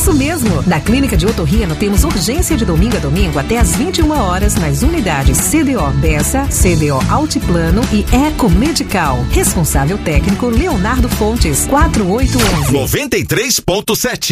Isso mesmo! Na Clínica de Otorrino temos urgência de domingo a domingo até às 21 horas nas unidades CDO Bessa, CDO Altiplano e Eco Medical. Responsável técnico Leonardo Fontes, 4811. 93.7